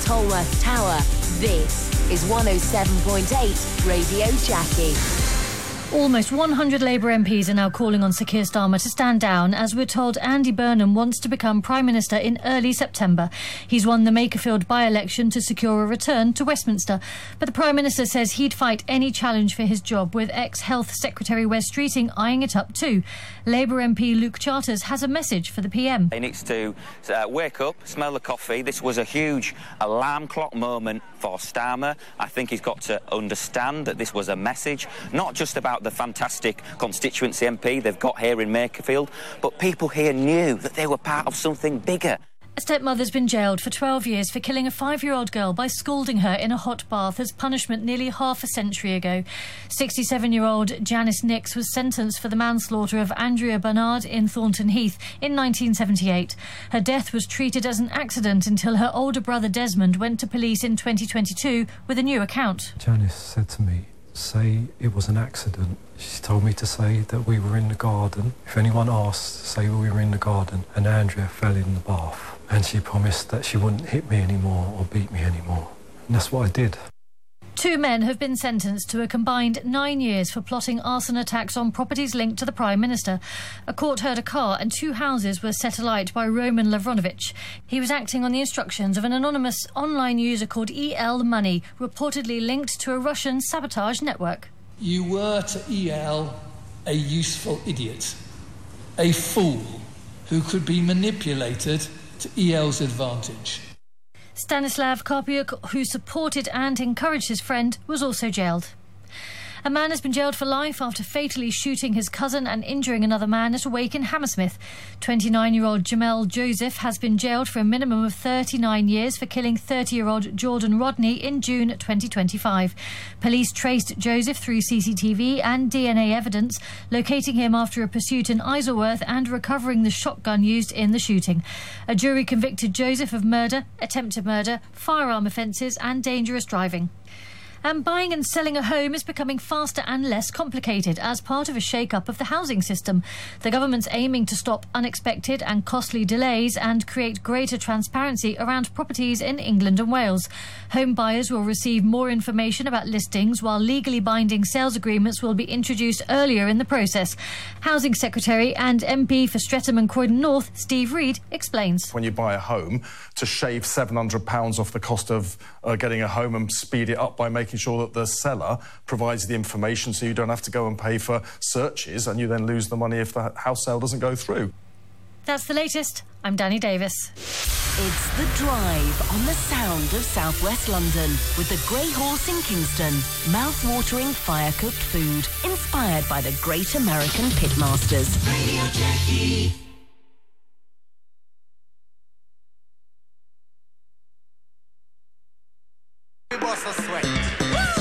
Tolworth Tower. This is 107.8 Radio Jackie. Almost 100 Labour MPs are now calling on Sir Keir Starmer to stand down, as we're told Andy Burnham wants to become Prime Minister in early September. He's won the Makerfield by-election to secure a return to Westminster. But the Prime Minister says he'd fight any challenge for his job, with ex-Health Secretary Wes Streeting eyeing it up too. Labour MP Luke Charters has a message for the PM. He needs to wake up, smell the coffee. This was a huge alarm clock moment for Starmer. I think he's got to understand that this was a message, not just about the fantastic constituency MP they've got here in Makerfield, but people here knew that they were part of something bigger. A stepmother's been jailed for 12 years for killing a 5-year-old girl by scalding her in a hot bath as punishment nearly half a century ago. 67-year-old Janice Nix was sentenced for the manslaughter of Andrea Barnard in Thornton Heath in 1978. Her death was treated as an accident until her older brother Desmond went to police in 2022 with a new account. Janice said to me, "Say it was an accident." She told me to say that we were in the garden. If anyone asked, say we were in the garden and Andrea fell in the bath. And she promised that she wouldn't hit me anymore or beat me anymore. And that's what I did. 2 men have been sentenced to a combined 9 years for plotting arson attacks on properties linked to the Prime Minister. A court heard a car and 2 houses were set alight by Roman Lavronovich. He was acting on the instructions of an anonymous online user called EL Money, reportedly linked to a Russian sabotage network. You were to EL a useful idiot, a fool who could be manipulated to EL's advantage. Stanislav Karpiuk, who supported and encouraged his friend, was also jailed. A man has been jailed for life after fatally shooting his cousin and injuring another man at a wake in Hammersmith. 29-year-old Jamel Joseph has been jailed for a minimum of 39 years for killing 30-year-old Jordan Rodney in June 2025. Police traced Joseph through CCTV and DNA evidence, locating him after a pursuit in Isleworth and recovering the shotgun used in the shooting. A jury convicted Joseph of murder, attempted murder, firearm offences and dangerous driving. And buying and selling a home is becoming faster and less complicated as part of a shake-up of the housing system. The government's aiming to stop unexpected and costly delays and create greater transparency around properties in England and Wales. Home buyers will receive more information about listings, while legally binding sales agreements will be introduced earlier in the process. Housing Secretary and MP for Streatham and Croydon North, Steve Reed, explains. When you buy a home, to shave £700 off the cost of getting a home and speed it up by making sure that the seller provides the information so you don't have to go and pay for searches and you then lose the money if the house sale doesn't go through. That's the latest. I'm Danny Davis. It's The Drive on the sound of South West London with the Grey Horse in Kingston. Mouth-watering fire-cooked food inspired by the Great American Pitmasters. Radio Jackie.